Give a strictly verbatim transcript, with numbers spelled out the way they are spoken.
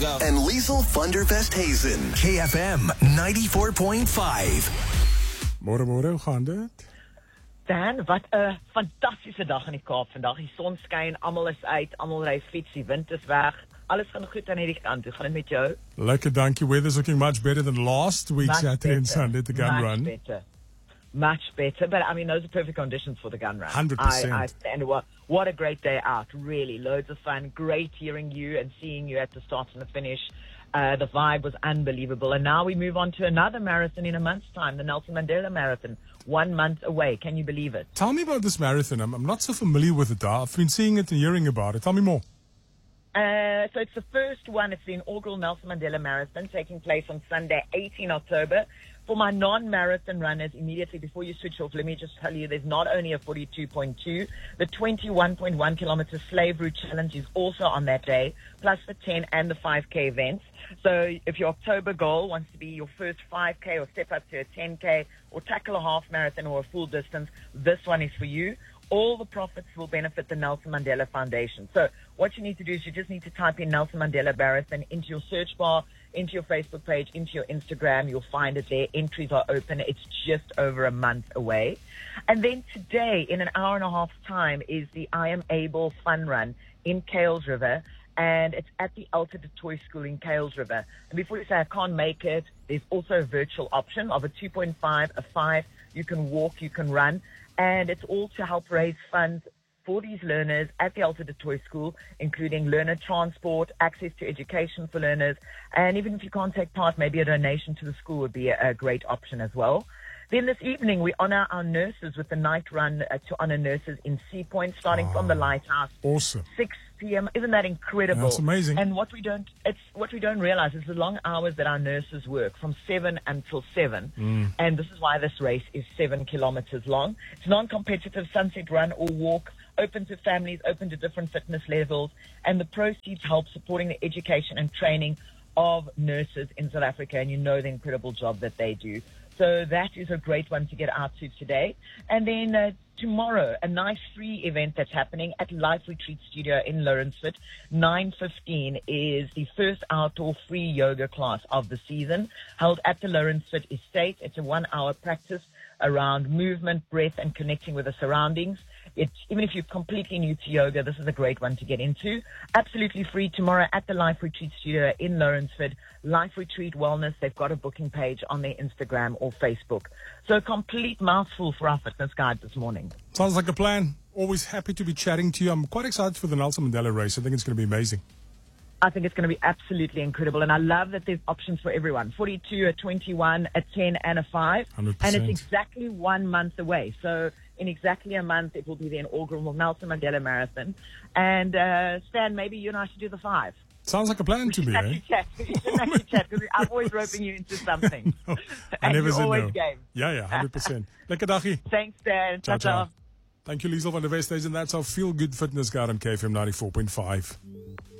Go. And Liesel van der Westhuizen. K F M ninety-four point five. Môre môre, hoe gaan dit? Dan, wat 'n fantastiese dag in die Kaap vandag. Die son skyn, almal is uit, almal ry fiets, die wind is weg. Alles gaan goed aan hierdie kant. Hoe gaan dit met jou? Lekker, dankie. Weather's looking much better than last week, Much Saturday and better. Sunday, the gun Much run. better. Much better. But, I mean, those are perfect conditions for the gun run. one hundred percent. I, I, and what, what a great day out, really. Loads of fun. Great hearing you and seeing you at the start and the finish. Uh, the vibe was unbelievable. And now we move on to another marathon in a month's time, the Nelson Mandela Marathon. One month away. Can you believe it? Tell me about this marathon. I'm, I'm not so familiar with it. I've been seeing it and hearing about it. Tell me more. Uh, so it's the first one. It's the inaugural Nelson Mandela Marathon taking place on Sunday, eighteenth of October. For my non-marathon runners, immediately before you switch off, let me just tell you there's not only a forty-two point two, the twenty-one point one kilometer slave route challenge is also on that day, plus the ten and the five K events. So if your October goal wants to be your first five K or step up to a ten K or tackle a half marathon or a full distance, this one is for you. All the profits will benefit the Nelson Mandela Foundation. So what you need to do is you just need to type in Nelson Mandela Marathon into your search bar, into your Facebook page, into your Instagram. You'll find it there. Entries are open. It's just over a month away. And then today, in an hour and a half time, is the I Am Able Fun Run in Kales River. And it's at the Alta de Toy School in Kales River. And before you say, I can't make it, there's also a virtual option of a two point five, a five. You can walk, you can run. And it's all to help raise funds for these learners at the Alta de Toy School, including learner transport, access to education for learners. And even if you can't take part, maybe a donation to the school would be a, a great option as well. Then this evening, we honor our nurses with the night run uh, to honor nurses in Sea Point, starting oh, from the lighthouse. Awesome. six p.m. Isn't that incredible? That's amazing. And what we don't, it's what we don't realize is the long hours that our nurses work from seven until seven. Mm. And this is why this race is seven kilometers long. It's non-competitive sunset run or walk, open to families, open to different fitness levels. And the proceeds help supporting the education and training of nurses in South Africa. And you know the incredible job that they do. So that is a great one to get out to today. And then uh, tomorrow, a nice free event that's happening at Life Retreat Studio in Lawrenceford. nine fifteen is the first outdoor free yoga class of the season, held at the Lawrenceford Estate. It's a one-hour practice around movement, breath, and connecting with the surroundings. It's, even if you're completely new to yoga, this is a great one to get into. Absolutely free tomorrow at the Life Retreat Studio in Lawrenceford. Life Retreat Wellness, they've got a booking page on their Instagram or Facebook. So a complete mouthful for our fitness guide this morning. Sounds like a plan. Always happy to be chatting to you. I'm quite excited for the Nelson Mandela race. I think it's going to be amazing. I think it's going to be absolutely incredible. And I love that there's options for everyone. forty-two, a twenty-one, a ten, and a five. one hundred percent. And it's exactly one month away. So in exactly a month, it will be the inaugural Nelson Mandela Marathon. And uh, Stan, maybe you and I should do the five. Sounds like a plan to me, eh? Chat. We should actually chat because I'm always roping you into something. no, I and never you're said always no. game. Yeah, yeah, one hundred percent. Lekker daggie. Thanks, Stan. Ciao, ciao. ciao. Thank you, Liesel van der Westhuizen. That's our feel-good fitness guide on K F M ninety-four point five.